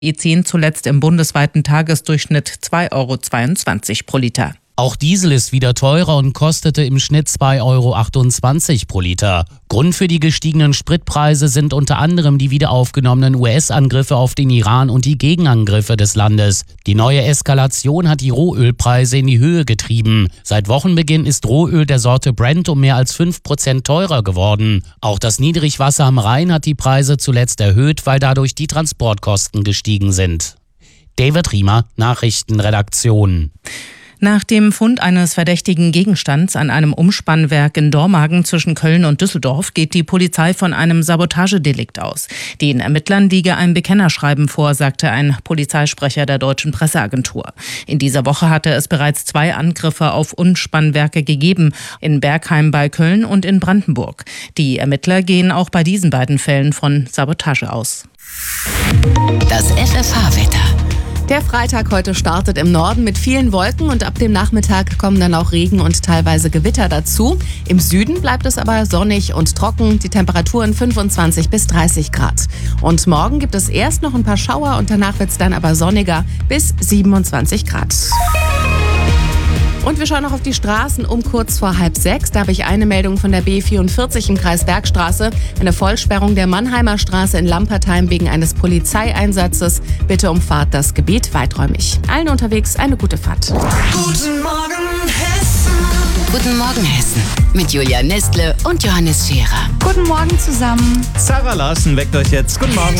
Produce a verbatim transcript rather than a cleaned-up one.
E zehn zuletzt im bundesweiten Tagesdurchschnitt zwei Euro zweiundzwanzig pro Liter. Auch Diesel ist wieder teurer und kostete im Schnitt zwei Euro achtundzwanzig pro Liter. Grund für die gestiegenen Spritpreise sind unter anderem die wieder aufgenommenen U S-Angriffe auf den Iran und die Gegenangriffe des Landes. Die neue Eskalation hat die Rohölpreise in die Höhe getrieben. Seit Wochenbeginn ist Rohöl der Sorte Brent um mehr als fünf Prozent teurer geworden. Auch das Niedrigwasser am Rhein hat die Preise zuletzt erhöht, weil dadurch die Transportkosten gestiegen sind. David Riemer, Nachrichtenredaktion. Nach dem Fund eines verdächtigen Gegenstands an einem Umspannwerk in Dormagen zwischen Köln und Düsseldorf geht die Polizei von einem Sabotagedelikt aus. Den Ermittlern liege ein Bekennerschreiben vor, sagte ein Polizeisprecher der Deutschen Presseagentur. In dieser Woche hatte es bereits zwei Angriffe auf Umspannwerke gegeben, in Bergheim bei Köln und in Brandenburg. Die Ermittler gehen auch bei diesen beiden Fällen von Sabotage aus. Das F F H-Wetter. Der Freitag heute startet im Norden mit vielen Wolken und ab dem Nachmittag kommen dann auch Regen und teilweise Gewitter dazu. Im Süden bleibt es aber sonnig und trocken, die Temperaturen fünfundzwanzig bis dreißig Grad. Und morgen gibt es erst noch ein paar Schauer und danach wird es dann aber sonniger bis siebenundzwanzig Grad. Und wir schauen noch auf die Straßen um kurz vor halb sechs. Da habe ich eine Meldung von der B vierundvierzig im Kreis Bergstraße. Eine Vollsperrung der Mannheimer Straße in Lampertheim wegen eines Polizeieinsatzes. Bitte umfahrt das Gebiet weiträumig. Allen unterwegs eine gute Fahrt. Guten Morgen Hessen. Guten Morgen Hessen. Mit Julia Nestle und Johannes Scherer. Guten Morgen zusammen. Sarah Larsen weckt euch jetzt. Guten Morgen.